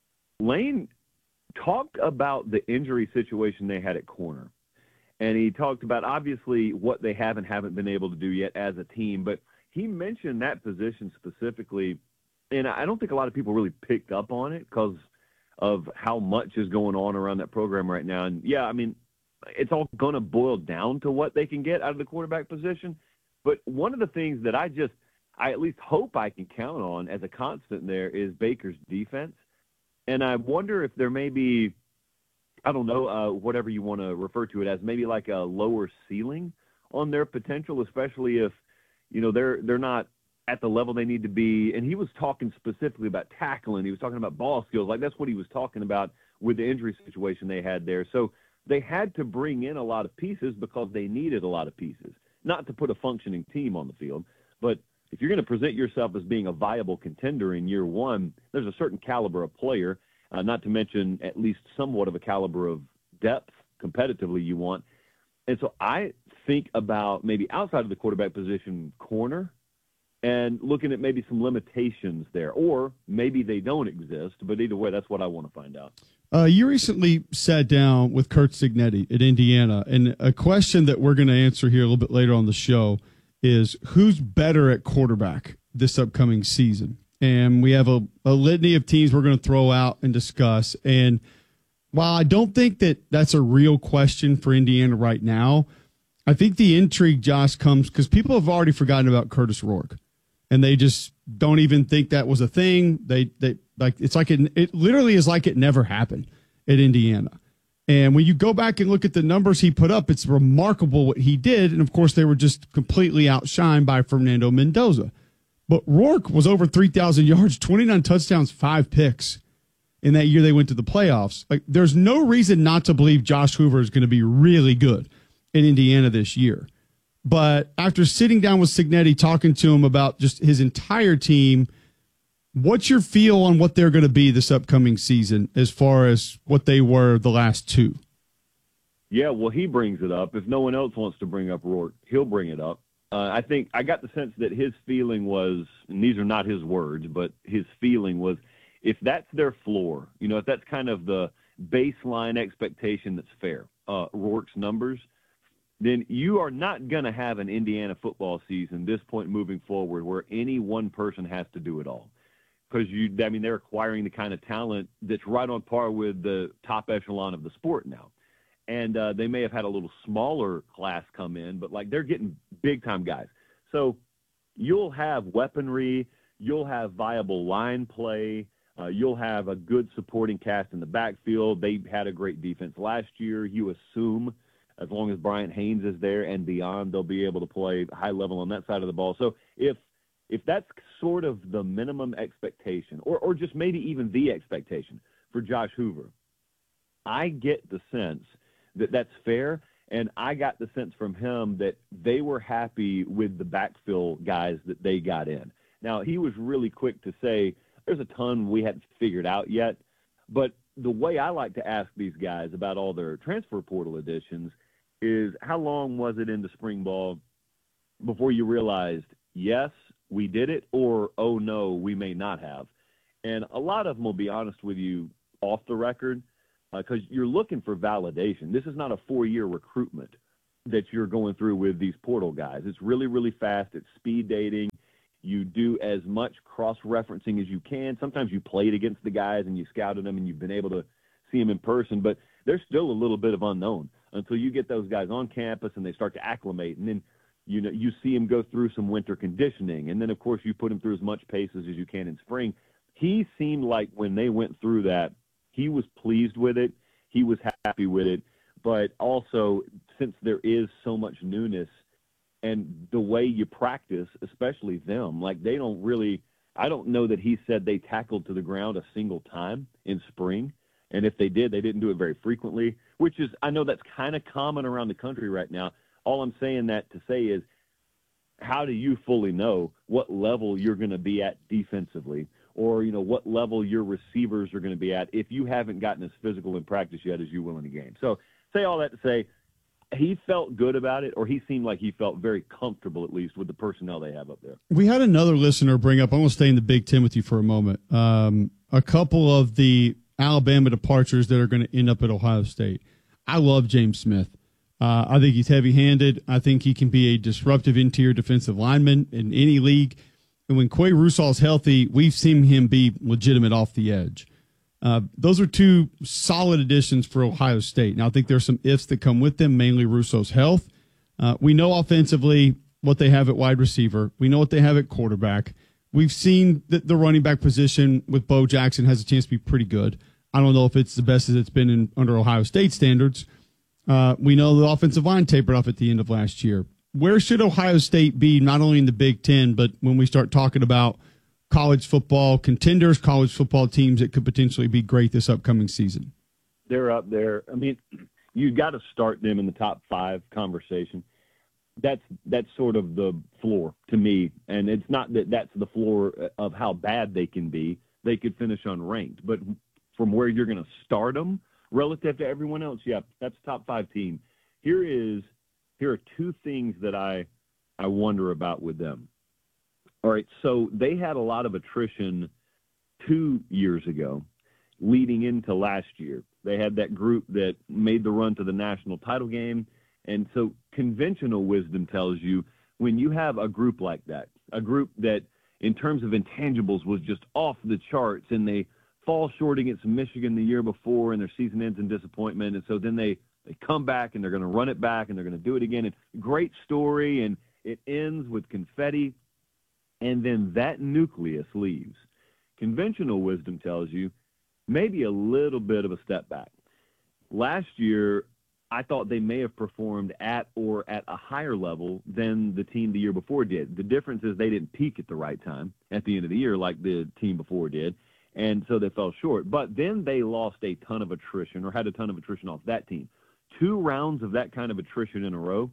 Lane talked about the injury situation they had at corner. And he talked about, obviously, what they have and haven't been able to do yet as a team. But he mentioned that position specifically, and I don't think a lot of people really picked up on it because of how much is going on around that program right now. And, yeah, I mean, it's all going to boil down to what they can get out of the quarterback position. But one of the things that I just – I at least hope I can count on as a constant there is Baker's defense. And I wonder if there may be – I don't know, uh, whatever you want to refer to it as, maybe like a lower ceiling on their potential, especially if, you know, they're they're not at the level they need to be. And he was talking specifically about tackling. He was talking about ball skills. Like that's what he was talking about with the injury situation they had there. So they had to bring in a lot of pieces because they needed a lot of pieces, not to put a functioning team on the field. But if you're going to present yourself as being a viable contender in year one, there's a certain caliber of player. Uh, not to mention at least somewhat of a caliber of depth competitively you want. And so I think about maybe outside of the quarterback position corner and looking at maybe some limitations there, or maybe they don't exist, but either way, that's what I want to find out. Uh, you recently sat down with Curt Cignetti at Indiana, and a question that we're going to answer here a little bit later on the show is who's better at quarterback this upcoming season? And we have a, a litany of teams we're going to throw out and discuss. And while I don't think that that's a real question for Indiana right now, I think the intrigue, Josh, comes because people have already forgotten about Curtis Rourke. And they just don't even think that was a thing. They they like it's like it, it literally is like it never happened at Indiana. And when you go back and look at the numbers he put up, it's remarkable what he did. And, of course, they were just completely outshined by Fernando Mendoza. But Rourke was over three thousand yards, twenty-nine touchdowns, five picks in that year they went to the playoffs. Like, there's no reason not to believe Josh Hoover is going to be really good in Indiana this year. But after sitting down with Cignetti, talking to him about just his entire team, what's your feel on what they're going to be this upcoming season as far as what they were the last two? Yeah, well, he brings it up. If no one else wants to bring up Rourke, he'll bring it up. Uh, I think I got the sense that his feeling was, and these are not his words, but his feeling was, if that's their floor, you know, if that's kind of the baseline expectation that's fair, uh, Rourke's numbers, then you are not going to have an Indiana football season this point moving forward where any one person has to do it all. Because, you, I mean, they're acquiring the kind of talent that's right on par with the top echelon of the sport now. And uh, they may have had a little smaller class come in, but, like, they're getting big-time guys. So you'll have weaponry, you'll have viable line play, uh, you'll have a good supporting cast in the backfield. They had a great defense last year. You assume as long as Bryant Haynes is there and beyond, they'll be able to play high level on that side of the ball. So if if that's sort of the minimum expectation, or, or just maybe even the expectation for Josh Hoover, I get the sense that that's fair, and I got the sense from him that they were happy with the backfill guys that they got in. Now, he was really quick to say there's a ton we hadn't figured out yet, but the way I like to ask these guys about all their transfer portal additions is, how long was it into spring ball before you realized, yes, we did it, or, oh, no, we may not have? And a lot of them will be honest with you off the record, because uh, you're looking for validation. This is not a four-year recruitment that you're going through with these portal guys. It's really, really fast. It's speed dating. You do as much cross-referencing as you can. Sometimes you played against the guys and you scouted them and you've been able to see them in person, but there's still a little bit of unknown until you get those guys on campus and they start to acclimate. And then, you know, you see them go through some winter conditioning. And then, of course, you put them through as much paces as you can in spring. He seemed like when they went through that, he was pleased with it. He was happy with it. But also, since there is so much newness and the way you practice, especially them, like they don't really – I don't know that he said they tackled to the ground a single time in spring. And if they did, they didn't do it very frequently, which is – I know that's kind of common around the country right now. All I'm saying that to say is, how do you fully know what level you're going to be at defensively, or, you know, what level your receivers are going to be at if you haven't gotten as physical in practice yet as you will in a game? So say all that to say he felt good about it, or he seemed like he felt very comfortable, at least, with the personnel they have up there. We had another listener bring up, I'm going to stay in the Big Ten with you for a moment, um, a couple of the Alabama departures that are going to end up at Ohio State. I love James Smith. Uh, I think he's heavy-handed. I think he can be a disruptive interior defensive lineman in any league. And when Quay Russal's healthy, we've seen him be legitimate off the edge. Uh, those are two solid additions for Ohio State. Now, I think there's some ifs that come with them, mainly Russo's health. Uh, we know offensively what they have at wide receiver. We know what they have at quarterback. We've seen that the running back position with Bo Jackson has a chance to be pretty good. I don't know if it's the best as it's been in, under Ohio State standards. Uh, we know the offensive line tapered off at the end of last year. Where should Ohio State be, not only in the Big Ten, but when we start talking about college football contenders, college football teams that could potentially be great this upcoming season? They're up there. I mean, you got to start them in the top five conversation. That's that's sort of the floor to me, and it's not that that's the floor of how bad they can be. They could finish unranked, but from where you're going to start them relative to everyone else, yeah, that's a top five team. Here is here are two things that I I wonder about with them. All right, so they had a lot of attrition two years ago, leading into last year. They had that group that made the run to the national title game. And so conventional wisdom tells you when you have a group like that, a group that in terms of intangibles was just off the charts, and they fall short against Michigan the year before and their season ends in disappointment. And so then they, they come back and they're going to run it back and they're going to do it again. And great story, and it ends with confetti. And then that nucleus leaves. Conventional wisdom tells you maybe a little bit of a step back. Last year, I thought they may have performed at or at a higher level than the team the year before did. The difference is they didn't peak at the right time at the end of the year like the team before did, and so they fell short. But then they lost a ton of attrition, or had a ton of attrition off that team. Two rounds of that kind of attrition in a row,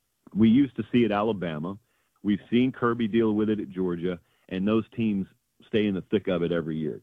we used to see at Alabama. We've seen Kirby deal with it at Georgia, and those teams stay in the thick of it every year.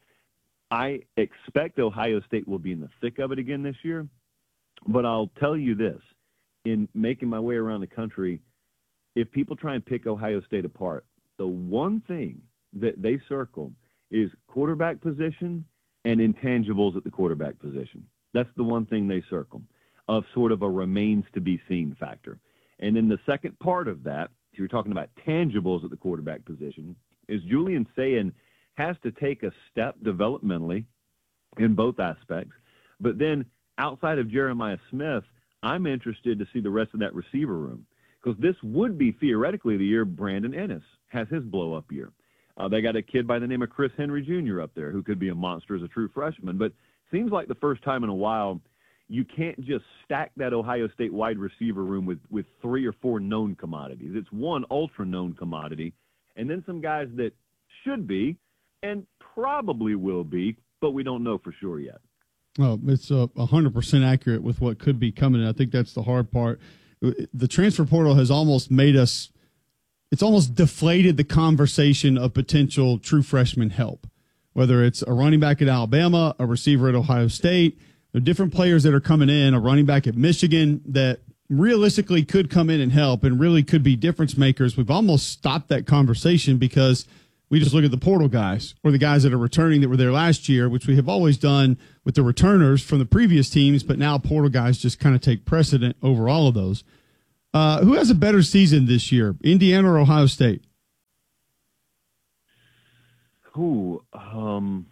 I expect Ohio State will be in the thick of it again this year, but I'll tell you this. In making my way around the country, if people try and pick Ohio State apart, the one thing that they circle is quarterback position and intangibles at the quarterback position. That's the one thing they circle of sort of a remains-to-be-seen factor. And then the second part of that, if you're talking about tangibles at the quarterback position, is Julian Sayin has to take a step developmentally in both aspects. But then outside of Jeremiah Smith, I'm interested to see the rest of that receiver room, because this would be theoretically the year Brandon Ennis has his blow-up year. Uh, they got a kid by the name of Chris Henry Junior up there who could be a monster as a true freshman. But seems like the first time in a while you can't just stack that Ohio State wide receiver room with, with three or four known commodities. It's one ultra-known commodity, and then some guys that should be and probably will be, but we don't know for sure yet. Well, it's uh, one hundred percent accurate with what could be coming, and I think that's the hard part. The transfer portal has almost made us – it's almost deflated the conversation of potential true freshman help. whether it's a running back at Alabama, a receiver at Ohio State. There are different players that are coming in, a running back at Michigan that realistically could come in and help and really could be difference makers. We've almost stopped that conversation because we just look at the portal guys or the guys that are returning that were there last year, which we have always done with the returners from the previous teams, but now portal guys just kind of take precedent over all of those. Uh, who has a better season this year, Indiana or Ohio State? Who, um,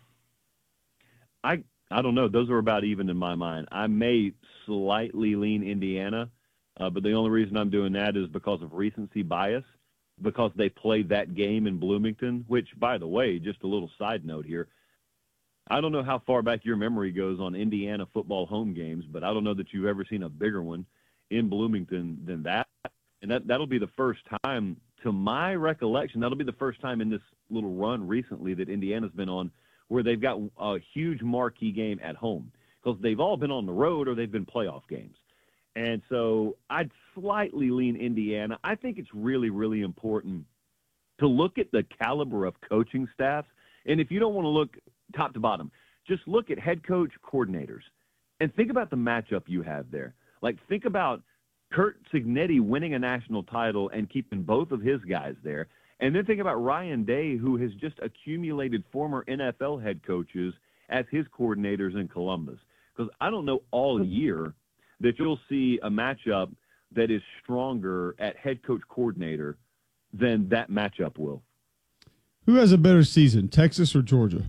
I I don't know. Those are about even in my mind. I may slightly lean Indiana, uh, but the only reason I'm doing that is because of recency bias, because they played that game in Bloomington, which, by the way, just a little side note here, I don't know how far back your memory goes on Indiana football home games, but I don't know that you've ever seen a bigger one in Bloomington than that. And that, that'll be the first time, to my recollection, that'll be the first time in this little run recently that Indiana's been on where they've got a huge marquee game at home, because they've all been on the road or they've been playoff games. And so I'd slightly lean Indiana. I think it's really, really important to look at the caliber of coaching staffs. And if you don't want to look top to bottom, just look at head coach coordinators and think about the matchup you have there. Like, think about Kurt Cignetti winning a national title and keeping both of his guys there. And then think about Ryan Day, who has just accumulated former N F L head coaches as his coordinators in Columbus. Because I don't know all year that you'll see a matchup that is stronger at head coach coordinator than that matchup will. Who has a better season, Texas or Georgia?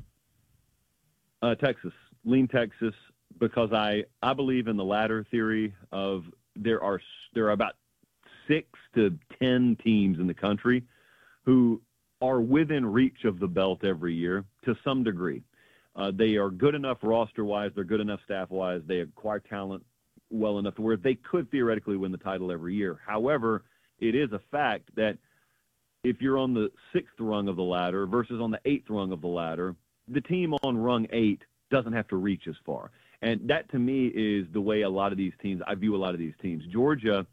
Uh, Texas. Lean Texas, because I, I believe in the latter theory of there are there are about six to ten teams in the country who are within reach of the belt every year to some degree. Uh, they are good enough roster-wise, they're good enough staff-wise, they acquire talent well enough to where they could theoretically win the title every year. However, it is a fact that if you're on the sixth rung of the ladder versus on the eighth rung of the ladder, the team on rung eight doesn't have to reach as far. And that, to me, is the way a lot of these teams, I view a lot of these teams. Georgia,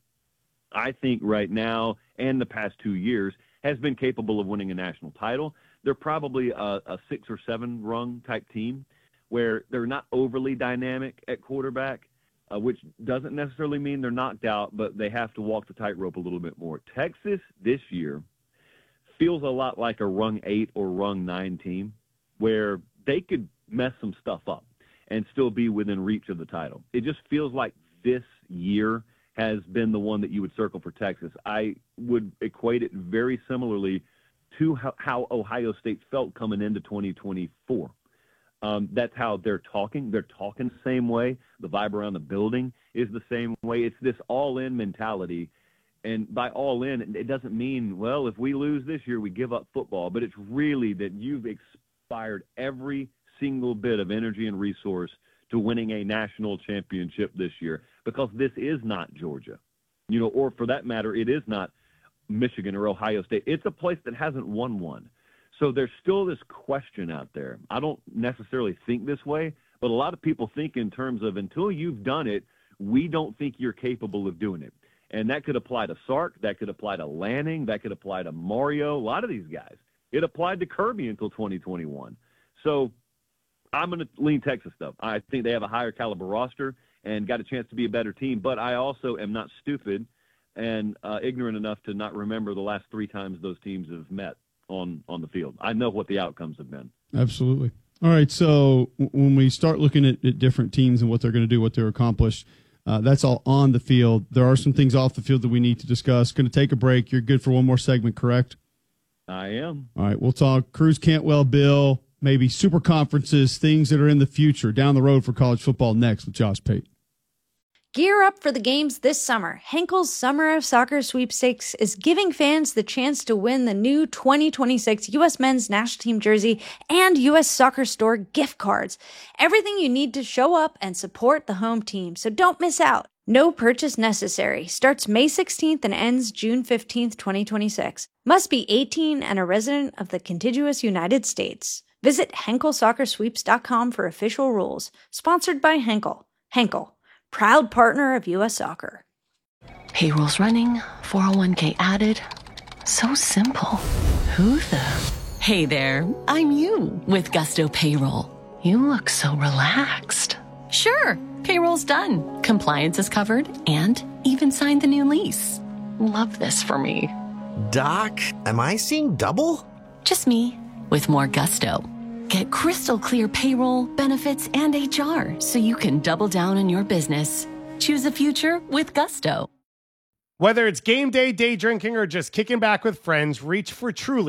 I think right now and the past two years, has been capable of winning a national title. They're probably a, a six or seven rung type team where they're not overly dynamic at quarterback, uh, which doesn't necessarily mean they're knocked out, but they have to walk the tightrope a little bit more. Texas this year feels a lot like a rung eight or rung nine team where they could mess some stuff up and still be within reach of the title. It just feels like this year has been the one that you would circle for Texas. I would equate it very similarly to how, how Ohio State felt coming into twenty twenty-four. Um, that's how they're talking. They're talking the same way. The vibe around the building is the same way. It's this all-in mentality. And by all in, it doesn't mean, well, if we lose this year, we give up football. But it's really that you've expired every single bit of energy and resource to winning a national championship this year, because this is not Georgia, you know, or for that matter, it is not Michigan or Ohio State. It's a place that hasn't won one. So there's still this question out there. I don't necessarily think this way, but a lot of people think in terms of until you've done it, we don't think you're capable of doing it. And that could apply to Sark. That could apply to Lanning. That could apply to Mario. A lot of these guys. It applied to Kirby until twenty twenty-one. So I'm going to lean Texas, though. I think they have a higher caliber roster and got a chance to be a better team. But I also am not stupid and uh, ignorant enough to not remember the last three times those teams have met on, on the field. I know what the outcomes have been. Absolutely. All right, so w- when we start looking at, at different teams and what they're going to do, what they're accomplished, uh, that's all on the field. There are some things off the field that we need to discuss. Going to take a break. You're good for one more segment, correct? I am. All right, we'll talk Cruz Cantwell, Bill, maybe super conferences, things that are in the future down the road for college football next with Josh Pate. Gear up for the games this summer. Henkel's Summer of Soccer Sweepstakes is giving fans the chance to win the new twenty twenty-six U S Men's National Team jersey and U S Soccer Store gift cards. Everything you need to show up and support the home team, so don't miss out. No purchase necessary. Starts May sixteenth and ends June fifteenth, twenty twenty-six. Must be eighteen and a resident of the contiguous United States. Visit Henkel Soccer Sweeps dot com for official rules. Sponsored by Henkel. Henkel, proud partner of U S Soccer. Payroll's running, four oh one k added. So simple. Who the? Hey there, I'm you with Gusto Payroll. You look so relaxed. Sure, payroll's done, compliance is covered, and even signed the new lease. Love this for me. Doc, am I seeing double? Just me, with more gusto. Get crystal clear payroll, benefits, and H R so you can double down on your business. Choose a future with Gusto. Whether it's game day, day drinking, or just kicking back with friends, reach for Truly